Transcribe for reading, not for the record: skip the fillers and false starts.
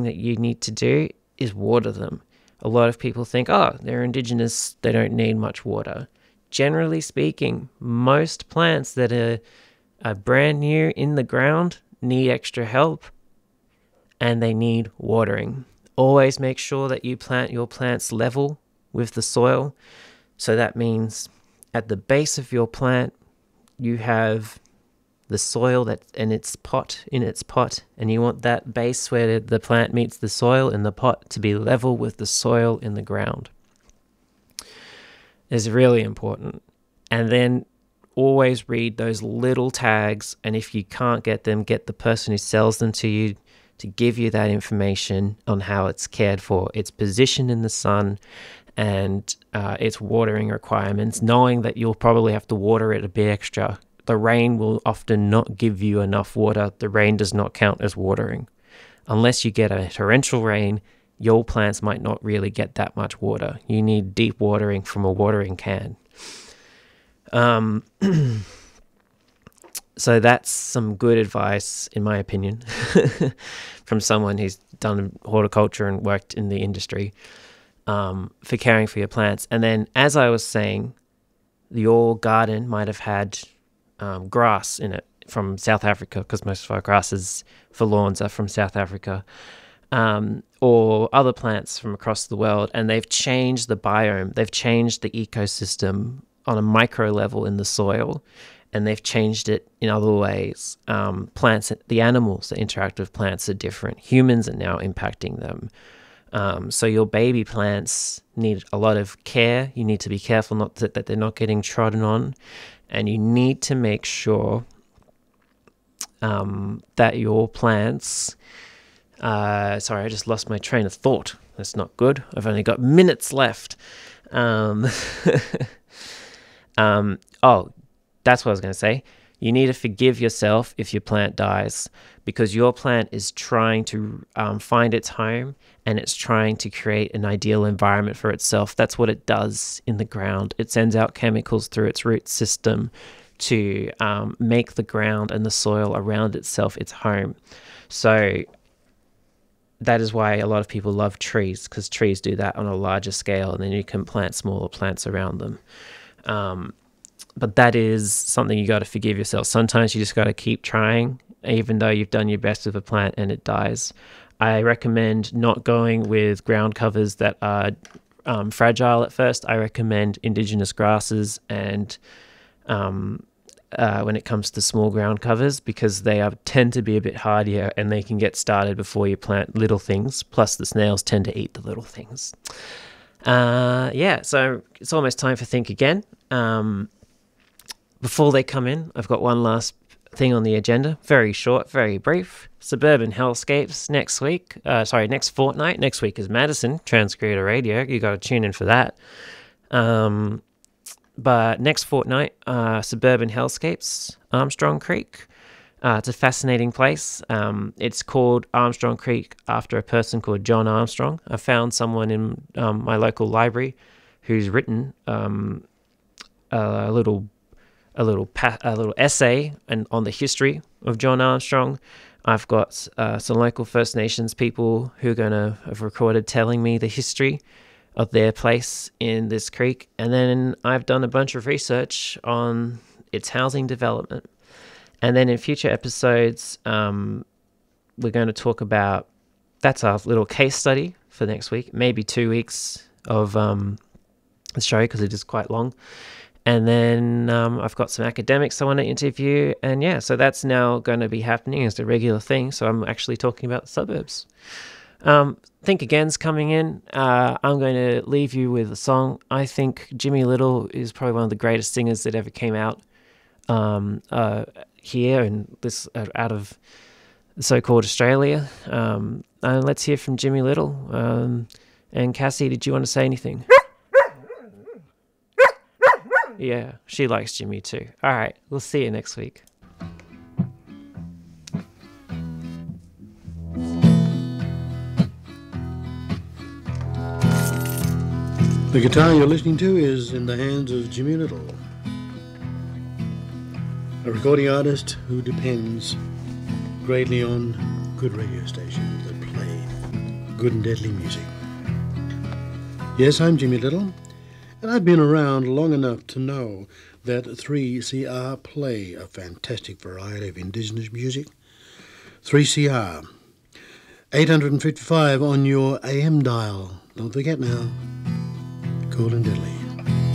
thing that you need to do is water them. A lot of people think, oh, they're indigenous, they don't need much water. Generally speaking, most plants that are brand new in the ground need extra help, and they need watering. Always make sure that you plant your plants level with the soil. So that means at the base of your plant, you have the soil that's in its pot, and you want that base where the plant meets the soil in the pot to be level with the soil in the ground. It's really important. And then always read those little tags, and if you can't get them, get the person who sells them to you to give you that information on how it's cared for, its position in the sun, and its watering requirements, knowing that you'll probably have to water it a bit extra. The rain will often not give you enough water. The rain does not count as watering. Unless you get a torrential rain, your plants might not really get that much water. You need deep watering from a watering can. So that's some good advice, in my opinion, from someone who's done horticulture and worked in the industry, for caring for your plants. And then, as I was saying, your garden might have had grass in it from South Africa, because most of our grasses for lawns are from South Africa, or other plants from across the world, and they've changed the biome, they've changed the ecosystem on a micro level in the soil, and they've changed it in other ways. Plants, the animals that interact with plants are different. Humans are now impacting them. So your baby plants need a lot of care. You need to be careful that they're not getting trodden on. And you need to make sure that your plants... sorry, I just lost my train of thought. That's not good. I've only got minutes left. That's what I was going to say. You need to forgive yourself if your plant dies, because your plant is trying to find its home, and it's trying to create an ideal environment for itself. That's what it does in the ground. It sends out chemicals through its root system to make the ground and the soil around itself its home. So that is why a lot of people love trees, because trees do that on a larger scale, and then you can plant smaller plants around them. But that is something you got to forgive yourself. Sometimes you just got to keep trying, even though you've done your best with a plant and it dies. I recommend not going with ground covers that are fragile at first. I recommend indigenous grasses and when it comes to small ground covers, because they tend to be a bit hardier and they can get started before you plant little things. Plus the snails tend to eat the little things. So it's almost time for Think Again. Before they come in, I've got one last thing on the agenda. Very short, very brief. Suburban Hellscapes next fortnight. Next week is Madison, Transcreator Radio. You got to tune in for that. But next fortnight, Suburban Hellscapes, Armstrong Creek. It's a fascinating place. It's called Armstrong Creek after a person called John Armstrong. I found someone in my local library who's written a little essay on the history of John Armstrong. I've got some local First Nations people who are going to have recorded telling me the history of their place in this creek. And then I've done a bunch of research on its housing development. And then in future episodes, we're going to talk about, that's our little case study for next week, maybe 2 weeks of the show, because it is quite long. And then I've got some academics I want to interview. And so that's now going to be happening as a regular thing. So I'm actually talking about the suburbs. Think Again's coming in. I'm going to leave you with a song. I think Jimmy Little is probably one of the greatest singers that ever came out here and this out of so-called Australia. Let's hear from Jimmy Little. And Cassie, did you want to say anything? Yeah, she likes Jimmy too. All right, we'll see you next week. The guitar you're listening to is in the hands of Jimmy Little, a recording artist who depends greatly on good radio stations that play good and deadly music. Yes, I'm Jimmy Little, and I've been around long enough to know that 3CR play a fantastic variety of Indigenous music. 3CR, 855 on your AM dial. Don't forget now, cool and deadly.